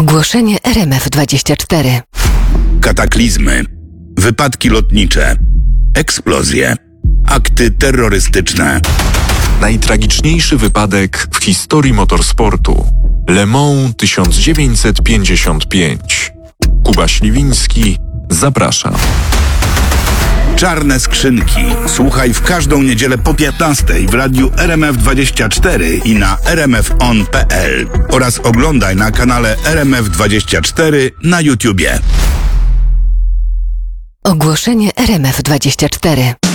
Ogłoszenie RMF24. Kataklizmy, wypadki lotnicze, eksplozje, akty terrorystyczne. Najtragiczniejszy wypadek w historii motorsportu. Le Mans 1955. Kuba Śliwiński zaprasza. Czarne skrzynki. Słuchaj w każdą niedzielę po 15:00 w radiu RMF24 i na rmfon.pl oraz oglądaj na kanale RMF24 na YouTubie. Ogłoszenie RMF24.